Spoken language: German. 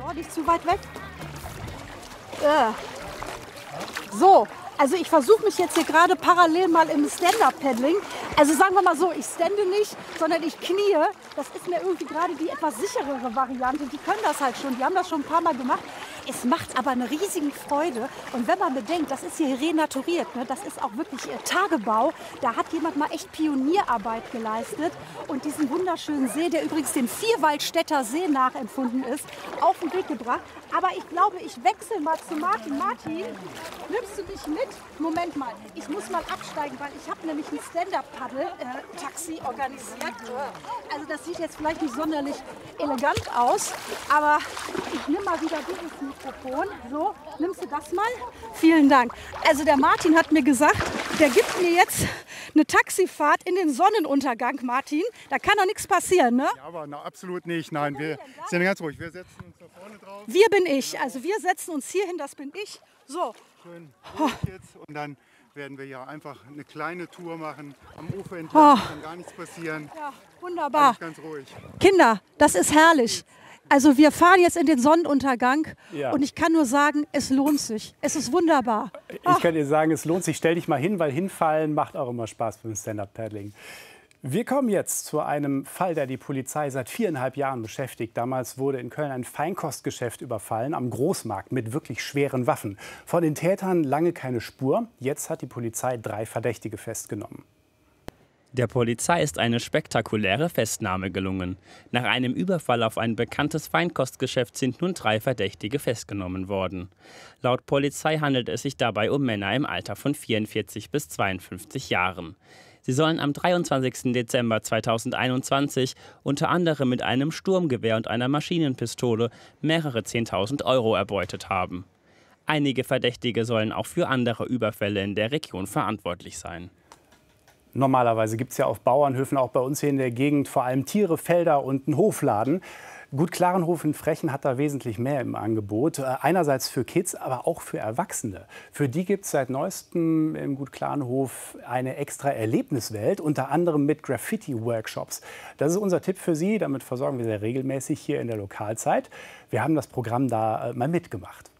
Oh, nicht zu weit weg. So, also ich versuche mich jetzt hier gerade parallel mal im Stand-Up-Paddling. Also sagen wir mal so, ich stande nicht, sondern ich knie. Das ist mir irgendwie gerade die etwas sicherere Variante. Die können das halt schon, die haben das schon ein paar Mal gemacht. Es macht aber eine riesige Freude. Und wenn man bedenkt, das ist hier renaturiert, ne? Das ist auch wirklich Tagebau. Da hat jemand mal echt Pionierarbeit geleistet und diesen wunderschönen See, der übrigens den Vierwaldstätter See nachempfunden ist, auf den Weg gebracht. Aber ich glaube, ich wechsle mal zu Martin. Martin, nimmst du mich mit? Moment mal, ich muss mal absteigen, weil ich habe nämlich ein Stand-Up-Paddle-Taxi organisiert. Also das sieht jetzt vielleicht nicht sonderlich elegant aus, aber ich nehme mal wieder dieses Mikrofon. So, nimmst du das mal? Vielen Dank. Also der Martin hat mir gesagt, der gibt mir jetzt eine Taxifahrt in den Sonnenuntergang, Martin. Da kann doch nichts passieren, ne? Ja, aber na, absolut nicht. Nein, wir sind ganz ruhig. Wir setzen uns da vorne drauf. Wir bin ich. Also wir setzen uns hier hin, das bin ich. So. Schön ruhig jetzt und dann werden wir ja einfach eine kleine Tour machen. Am Ufer entlang kann gar nichts passieren. Ja, wunderbar. Alles ganz ruhig. Kinder, das ist herrlich. Also wir fahren jetzt in den Sonnenuntergang Ja. und ich kann nur sagen, es lohnt sich. Es ist wunderbar. Ich kann dir sagen, es lohnt sich. Stell dich mal hin, weil hinfallen macht auch immer Spaß beim Stand-Up-Paddling. Wir kommen jetzt zu einem Fall, der die Polizei seit 4,5 Jahren beschäftigt. Damals wurde in Köln ein Feinkostgeschäft überfallen am Großmarkt mit wirklich schweren Waffen. Von den Tätern lange keine Spur. Jetzt hat die Polizei 3 Verdächtige festgenommen. Der Polizei ist eine spektakuläre Festnahme gelungen. Nach einem Überfall auf ein bekanntes Feinkostgeschäft sind nun 3 Verdächtige festgenommen worden. Laut Polizei handelt es sich dabei um Männer im Alter von 44 bis 52 Jahren. Sie sollen am 23. Dezember 2021 unter anderem mit einem Sturmgewehr und einer Maschinenpistole mehrere 10.000 Euro erbeutet haben. Einige Verdächtige sollen auch für andere Überfälle in der Region verantwortlich sein. Normalerweise gibt es ja auf Bauernhöfen, auch bei uns hier in der Gegend, vor allem Tiere, Felder und einen Hofladen. Gut Klarenhof in Frechen hat da wesentlich mehr im Angebot. Einerseits für Kids, aber auch für Erwachsene. Für die gibt es seit neuestem im Gut Klarenhof eine extra Erlebniswelt, unter anderem mit Graffiti-Workshops. Das ist unser Tipp für Sie. Damit versorgen wir sehr regelmäßig hier in der Lokalzeit. Wir haben das Programm da mal mitgemacht.